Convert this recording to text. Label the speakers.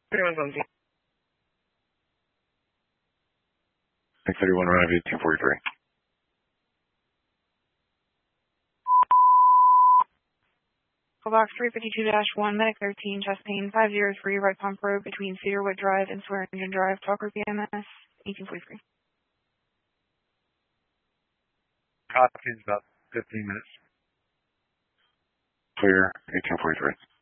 Speaker 1: 31
Speaker 2: run of 1843.
Speaker 1: Box 352-1, Medic 13, chest pain, 503, right pump road between Cedarwood Drive and Swearingen Drive, Talker PMS, 1843.
Speaker 3: Hopkins, about 15 minutes.
Speaker 2: Clear, 1843.